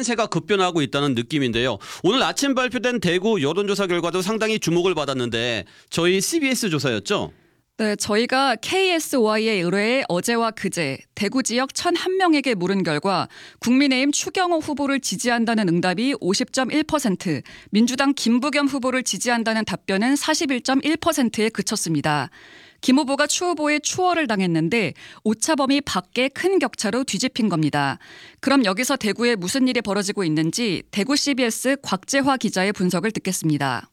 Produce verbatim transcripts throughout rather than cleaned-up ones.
판세가 급변하고 있다는 느낌인데요. 오늘 아침 발표된 대구 여론조사 결과도 상당히 주목을 받았는데 저희 씨비에스 조사였죠? 네, 저희가 케이에스오아이에 의뢰해 어제와 그제 대구 지역 천일 명에게 물은 결과 국민의힘 추경호 후보를 지지한다는 응답이 오십 점 일 퍼센트, 민주당 김부겸 후보를 지지한다는 답변은 사십일 점 일 퍼센트에 그쳤습니다. 김 후보가 추 후보의 추월을 당했는데 오차범위 밖에 큰 격차로 뒤집힌 겁니다. 그럼 여기서 대구에 무슨 일이 벌어지고 있는지 대구 씨비에스 곽재화 기자의 분석을 듣겠습니다.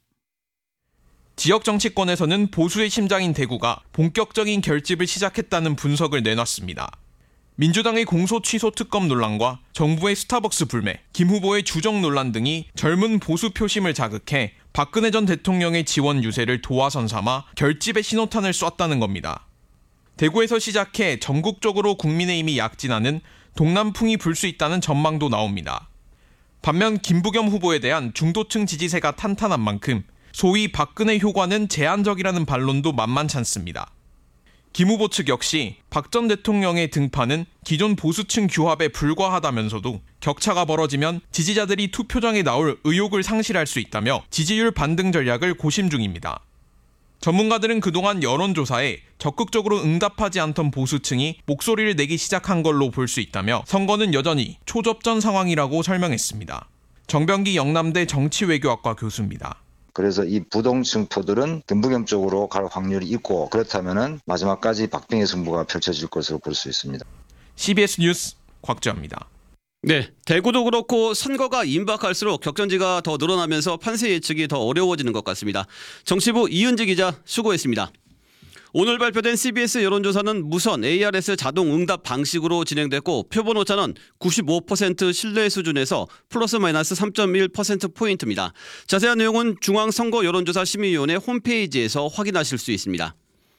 지역 정치권에서는 보수의 심장인 대구가 본격적인 결집을 시작했다는 분석을 내놨습니다. 민주당의 공소 취소 특검 논란과 정부의 스타벅스 불매, 김 후보의 주정 논란 등이 젊은 보수 표심을 자극해 박근혜 전 대통령의 지원 유세를 도화선 삼아 결집의 신호탄을 쐈다는 겁니다. 대구에서 시작해 전국적으로 국민의힘이 약진하는 동남풍이 불 수 있다는 전망도 나옵니다. 반면 김부겸 후보에 대한 중도층 지지세가 탄탄한 만큼 소위 박근혜 효과는 제한적이라는 반론도 만만찮습니다. 김 후보 측 역시 박 전 대통령의 등판은 기존 보수층 규합에 불과하다면서도 격차가 벌어지면 지지자들이 투표장에 나올 의욕을 상실할 수 있다며 지지율 반등 전략을 고심 중입니다. 전문가들은 그동안 여론조사에 적극적으로 응답하지 않던 보수층이 목소리를 내기 시작한 걸로 볼 수 있다며 선거는 여전히 초접전 상황이라고 설명했습니다. 정병기 영남대 정치외교학과 교수입니다. 그래서 이 부동층 표들은 김부겸 쪽으로 갈 확률이 있고 그렇다면은 마지막까지 박빙의 승부가 펼쳐질 것으로 볼 수 있습니다. 씨비에스 뉴스 곽재화입니다. 네, 대구도 그렇고 선거가 임박할수록 격전지가 더 늘어나면서 판세 예측이 더 어려워지는 것 같습니다. 정치부 이은지 기자 수고했습니다. 오늘 발표된 씨비에스 여론조사는 무선 에이아르에스 자동 응답 방식으로 진행됐고 표본 오차는 구십오 퍼센트 신뢰 수준에서 플러스 마이너스 삼 점 일 퍼센트포인트입니다. 자세한 내용은 중앙선거여론조사심의위원회 홈페이지에서 확인하실 수 있습니다.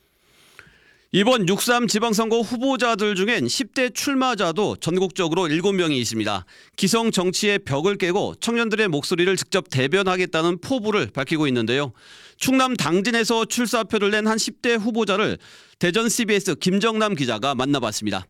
이번 육삼 지방선거 후보자들 중엔 십 대 출마자도 전국적으로 일곱 명이 있습니다. 기성 정치의 벽을 깨고 청년들의 목소리를 직접 대변하겠다는 포부를 밝히고 있는데요. 충남 당진에서 출사표를 낸 한 십 대 후보자를 대전 씨비에스 김정남 기자가 만나봤습니다.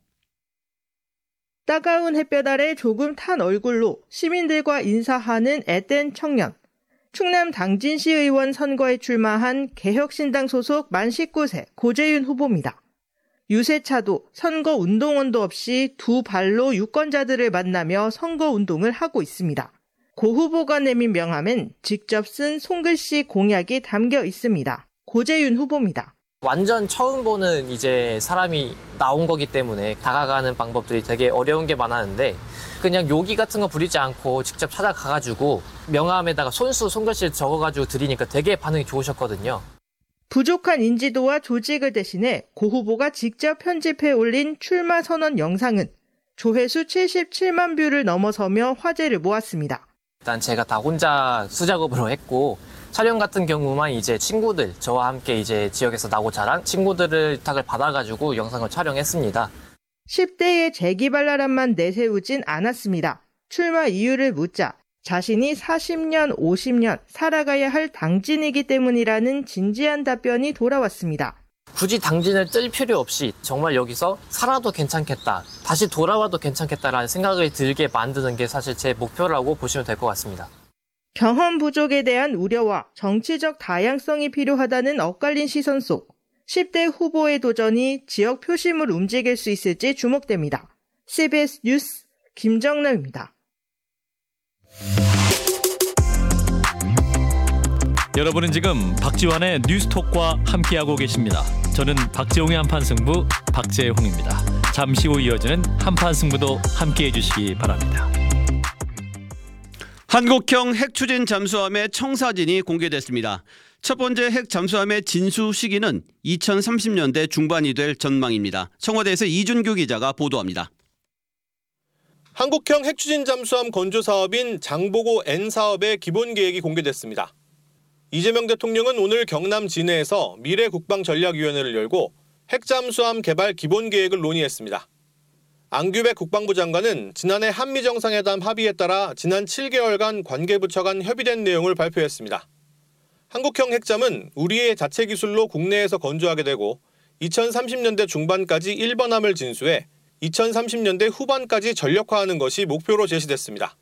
따가운 햇볕 아래 조금 탄 얼굴로 시민들과 인사하는 앳된 청년. 충남 당진시 의원 선거에 출마한 개혁신당 소속 만 십구 세 고재윤 후보입니다. 유세차도 선거운동원도 없이 두 발로 유권자들을 만나며 선거운동을 하고 있습니다. 고 후보가 내민 명함엔 직접 쓴 손글씨 공약이 담겨 있습니다. 고재윤 후보입니다. 완전 처음 보는 이제 사람이 나온 거기 때문에 다가가는 방법들이 되게 어려운 게 많았는데 그냥 요기 같은 거 부리지 않고 직접 찾아가가지고 명함에다가 손수 손글씨를 적어가지고 드리니까 되게 반응이 좋으셨거든요. 부족한 인지도와 조직을 대신해 고 후보가 직접 편집해 올린 출마 선언 영상은 조회수 칠십칠만 뷰를 넘어서며 화제를 모았습니다. 일단 제가 다 혼자 수작업으로 했고 촬영 같은 경우만 이제 친구들, 저와 함께 이제 지역에서 나고 자란 친구들을 부탁을 받아가지고 영상을 촬영했습니다. 십 대의 재기발랄함만 내세우진 않았습니다. 출마 이유를 묻자 자신이 사십 년, 오십 년 살아가야 할 당진이기 때문이라는 진지한 답변이 돌아왔습니다. 굳이 당진을 뜰 필요 없이 정말 여기서 살아도 괜찮겠다, 다시 돌아와도 괜찮겠다라는 생각을 들게 만드는 게 사실 제 목표라고 보시면 될 것 같습니다. 경험 부족에 대한 우려와 정치적 다양성이 필요하다는 엇갈린 시선 속 십 대 후보의 도전이 지역 표심을 움직일 수 있을지 주목됩니다. 씨비에스 뉴스 김정남입니다. 여러분은 지금 박지환의 뉴스톡과 함께하고 계십니다. 저는 박재홍의 한판승부 박재홍입니다. 잠시 후 이어지는 한판승부도 함께해 주시기 바랍니다. 한국형 핵추진 잠수함의 청사진이 공개됐습니다. 첫 번째 핵 잠수함의 진수 시기는 이천삼십 년대 중반이 될 전망입니다. 청와대에서 이준규 기자가 보도합니다. 한국형 핵추진 잠수함 건조 사업인 장보고 N 사업의 기본 계획이 공개됐습니다. 이재명 대통령은 오늘 경남 진해에서 미래국방전략위원회를 열고 핵잠수함 개발 기본 계획을 논의했습니다. 안규백 국방부 장관은 지난해 한미정상회담 합의에 따라 지난 칠 개월간 관계부처 간 협의된 내용을 발표했습니다. 한국형 핵잠은 우리의 자체 기술로 국내에서 건조하게 되고 이천삼십 년대 중반까지 일번함을 진수해 이천삼십 년대 후반까지 전력화하는 것이 목표로 제시됐습니다.